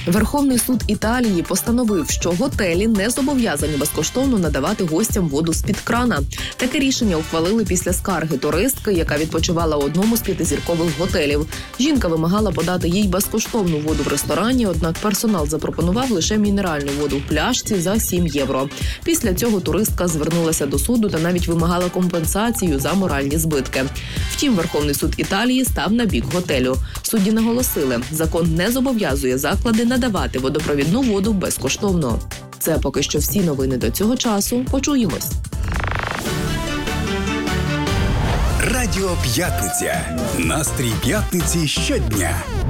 Верховний суд Італії постановив, що готелі не зобов'язані безкоштовно надавати гостям воду з-під крана. Таке рішення ухвалили після скарги туристки, яка відпочивала у одному з 5-зіркових готелів. Жінка вимагала подати їй безкоштовну воду в ресторані, однак персонал запропонував лише мінеральну воду в пляшці за 7 євро. Після цього туристка звернулася до суду та навіть вимагала компенсацію за моральні збитки. Втім, Верховний суд Італії став на бік готелю. Судді наголосили, закон не зобов'язує заклади надавати водопровідну воду безкоштовно. Це поки що всі новини до цього часу. Почуємось. Радіо П'ятниця. Настрій п'ятниці щодня.